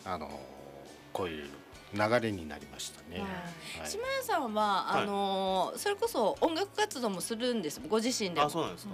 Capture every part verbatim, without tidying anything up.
あのこういう流れになりましたね。 はい、島谷さんは、はい、あのそれこそ音楽活動もするんです。ご自身でも。 あ、そうなんですか。 うん。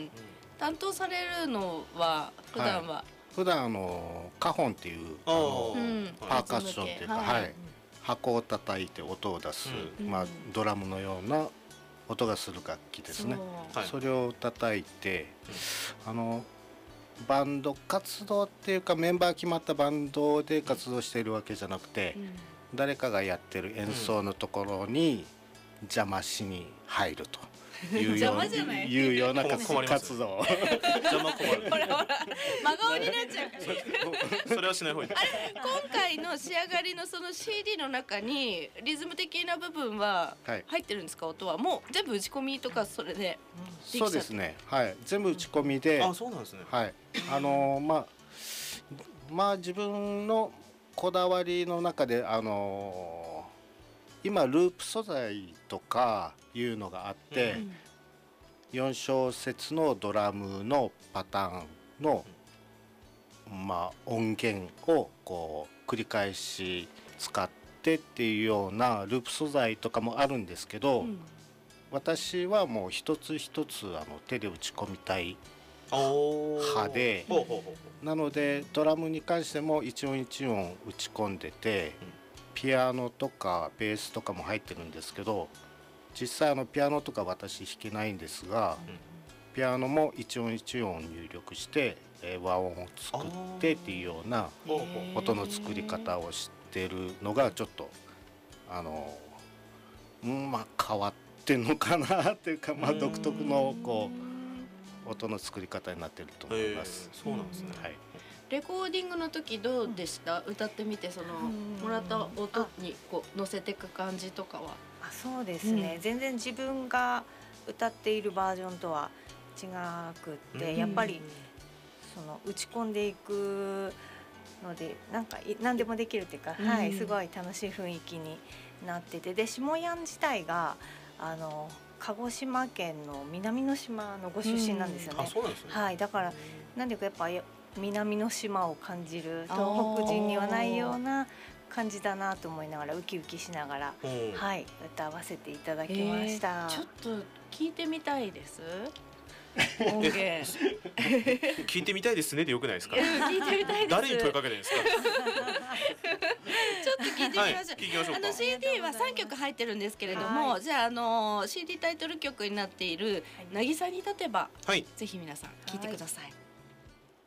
担当されるのは普段は、はい、 普段あのカホンっていうあの、うん、パーカッションっていうか、はいはい、箱を叩いて音を出す、うん、まあドラムのような音がする楽器ですね。そ, それを叩いて、うん、あのバンド活動っていうかメンバー決まったバンドで活動しているわけじゃなくて、うん、誰かがやってる演奏のところに邪魔しに入るというようないうような活動。 邪魔困る。 ほらほら真顔になっちゃうからそれはしない方がいい。 あれ今回の仕上がりのその シーディー の中にリズム的な部分は入ってるんですか、はい、音はもう全部打ち込みとかそれで、 うん、そうですね、はい、全部打ち込みで、 うん、あ、そうなんですね、 はい、あのー、まあまあ自分のこだわりの中であのー、今ループ素材とかいうのがあって、うん、よん小節のドラムのパターンの、まあ、音源をこう繰り返し使ってっていうようなループ素材とかもあるんですけど、うん、私はもう一つ一つあの手で打ち込みたい派で、なのでドラムに関しても一音一音打ち込んでて、うん、ピアノとかベースとかも入ってるんですけど、実際あのピアノとか私弾けないんですが、うん、ピアノも一音一音入力して、えー、和音を作ってっていうような音の作り方をしてるのがちょっとあの、うん、まあ変わってんのかなっていうか、まあ、独特のこう音の作り方になってると思います。 そうなんですね、 はい、レコーディングの時どうでした？歌ってみてそのもらった音にこう乗せていく感じとかは。 あ、そうですね、うん、全然自分が歌っているバージョンとは違くって、うん、やっぱりその打ち込んでいくのでなんか何でもできるっていうか、うん、はい、すごい楽しい雰囲気になってて、で下屋自体があの鹿児島県の南の島のご出身なんですよね。 うん、あ、そうなんですね。 はい、だからなんでかやっぱ南の島を感じる東北人にはないような感じだなと思いながらウキウキしながら、はい、歌わせていただきました。 えー、ちょっと聞いてみたいです。音源聞いてみたいですねでよくないですか？ 聞いてみたいです。 誰に問いかけてるんですか？ ちょっと聞いてみましょう。はい、聞きましょうか。 あの シーディー はさんきょく入ってるんですけれども、はい、じゃあ、あの シーディー タイトル曲になっている「渚に立てば」はい、ぜひ皆さん聞いてください。はい。